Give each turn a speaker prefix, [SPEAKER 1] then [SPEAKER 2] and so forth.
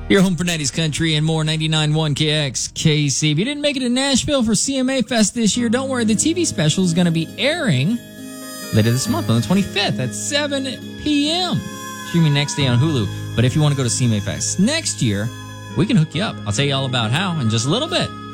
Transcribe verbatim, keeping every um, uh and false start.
[SPEAKER 1] Your home for nineties country and more, ninety-nine point one K X K C. If you didn't make it to Nashville for C M A Fest this year, don't worry. The T V special is going to be airing later this month on the twenty-fifth at seven p.m. Streaming next day on Hulu. But if you want to go to C M A Fest next year, we can hook you up. I'll tell you all about how in just a little bit.